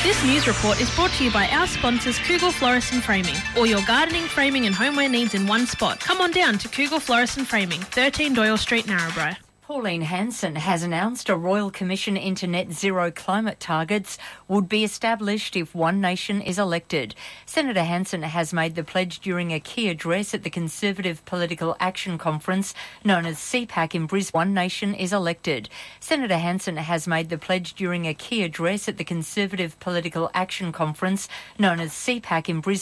This news report is brought to you by our sponsors Kugel Florist and Framing. All your gardening, framing and homeware needs in one spot. Come on down to Kugel Florist and Framing, 13 Doyle Street, Narrabri. Pauline Hanson has announced a Royal Commission into net zero climate targets would be established if One Nation is elected. Senator Hanson has made the pledge during a key address at the Conservative Political Action Conference known as CPAC in Brisbane. One Nation is elected. Senator Hanson has made the pledge during a key address at the Conservative Political Action Conference known as CPAC in Brisbane.